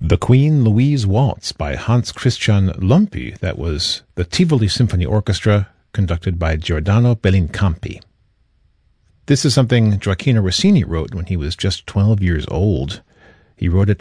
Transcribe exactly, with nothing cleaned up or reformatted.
The Queen Louise Waltz by Hans Christian Lumpy. That was the Tivoli Symphony Orchestra, conducted by Giordano Bellincampi. This is something Gioacchino Rossini wrote when he was just twelve years old. He wrote it